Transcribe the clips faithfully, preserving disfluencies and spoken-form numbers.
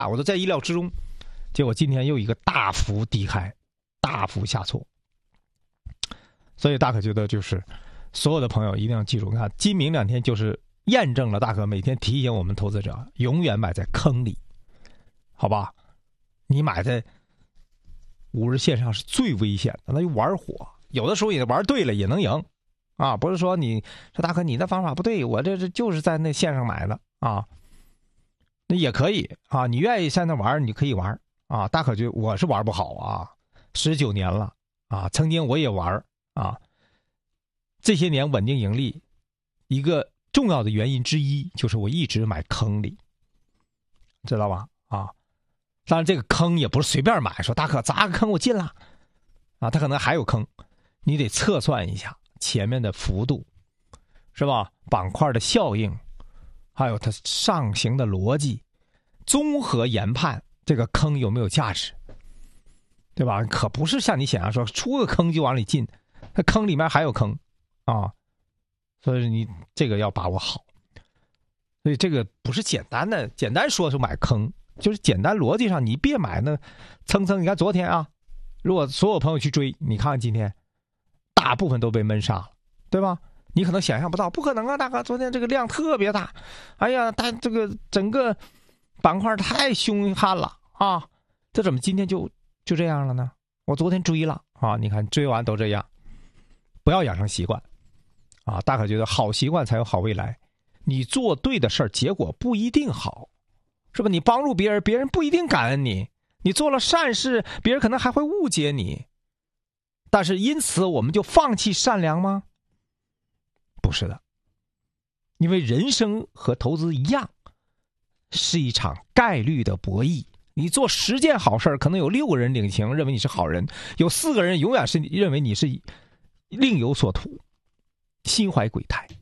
啊，我都在意料之中。结果今天又一个大幅低开，大幅下挫。所以大可觉得就是所有的朋友一定要记住，看今明两天就是验证了大可每天提醒我们投资者永远买在坑里，好吧？你买在五日线上是最危险的，那就玩火。有的时候也玩对了也能赢啊，不是说你说大可你的方法不对，我这这就是在那线上买的啊，那也可以啊，你愿意在那玩你可以玩啊。大可觉得我是玩不好啊，十九年了啊，曾经我也玩啊，这些年稳定盈利一个重要的原因之一就是我一直买坑里，知道吧？啊，当然这个坑也不是随便买，说大可砸个坑我进了啊，他可能还有坑，你得测算一下前面的幅度，是吧？板块的效应，还有它上行的逻辑，综合研判这个坑有没有价值，对吧？可不是像你想象说出个坑就往里进，那坑里面还有坑啊，所以你这个要把握好。所以这个不是简单的，简单说是买坑，就是简单逻辑上你别买那蹭蹭。你看昨天啊，如果所有朋友去追，你看看今天大部分都被闷杀了，对吧？你可能想象不到，不可能啊，大哥，昨天这个量特别大，哎呀，它这个整个板块太凶悍了啊，这怎么今天就就这样了呢？我昨天追了啊，你看追完都这样，不要养成习惯啊。大可觉得好习惯才有好未来，你做对的事儿，结果不一定好，是吧？你帮助别人，别人不一定感恩你，你做了善事，别人可能还会误解你，但是因此我们就放弃善良吗？不是的，因为人生和投资一样，是一场概率的博弈。你做十件好事，可能有六个人领情，认为你是好人，有四个人永远是认为你是另有所图，心怀鬼胎，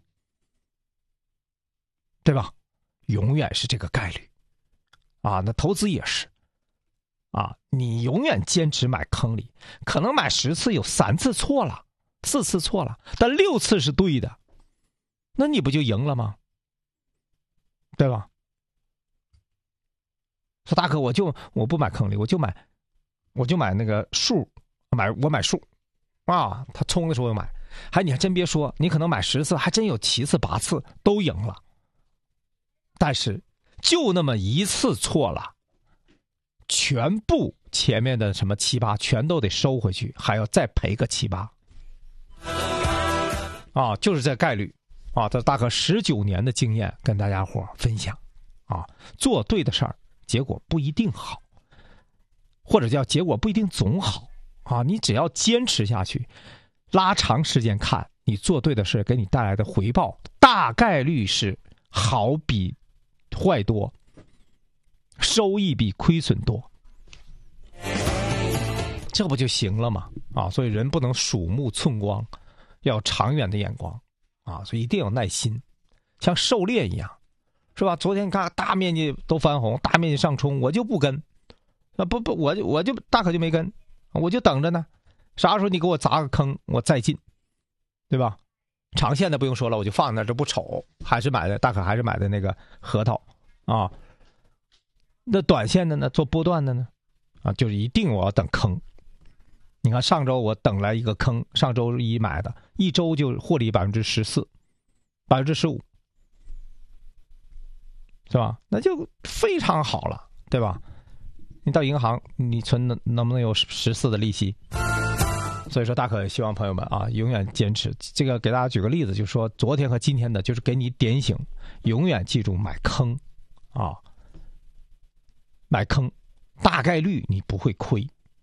对吧？永远是这个概率啊。那投资也是啊，你永远坚持买坑里，可能买十次有三次错了，四次错了，但六次是对的，那你不就赢了吗？对吧？说大哥，我就我不买坑里，我就买，我就买那个数，买我买数啊，他冲的时候我买，还你还真别说，你可能买十次，还真有七次八次都赢了，但是就那么一次错了，全部前面的什么七八全都得收回去，还要再赔个七八啊，就是这概率啊。这大哥十九年的经验跟大家伙分享啊，做对的事儿，结果不一定好，或者叫结果不一定总好啊。你只要坚持下去，拉长时间看，你做对的事给你带来的回报，大概率是好比坏多，收益比亏损多，这不就行了吗？啊，所以人不能鼠目寸光，要有长远的眼光啊，所以一定要有耐心，像狩猎一样，是吧？昨天你看大面积都翻红，大面积上冲，我就不跟，啊不不，我就我就大可就没跟，我就等着呢，啥时候你给我砸个坑，我再进，对吧？长线的不用说了，我就放那，这不丑，还是买的大可还是买的那个核桃啊。那短线的呢，做波段的呢，啊，就是一定我要等坑。你看上周我等来一个坑，上周一买的，一周就获利百分之十四，百分之十五，是吧？那就非常好了，对吧？你到银行，你存能能不能有十四的利息？所以说，大可希望朋友们啊，永远坚持。这个给大家举个例子，就是说昨天和今天的，就是给你点醒，永远记住买坑啊，买坑，大概率你不会亏。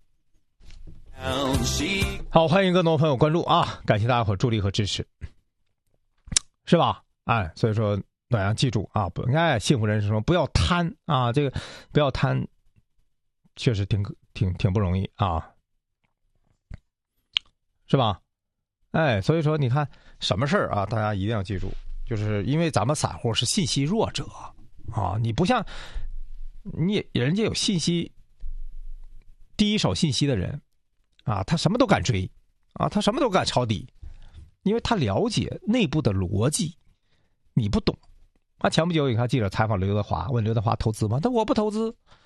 好，欢迎更多朋友关注啊！感谢大家伙助力和支持，是吧？哎，所以说大家记住啊，不哎，幸福人生说不要贪啊，这个不要贪，确实挺挺挺不容易啊，是吧？哎，所以说你看什么事儿啊，大家一定要记住，就是因为咱们散户是信息弱者啊，你不像你人家有信息第一手信息的人。啊，他什么都敢追，啊，他什么都敢抄底，因为他了解内部的逻辑，你不懂。啊，前不久你看记者采访刘德华，问刘德华投资吗？他我不投资，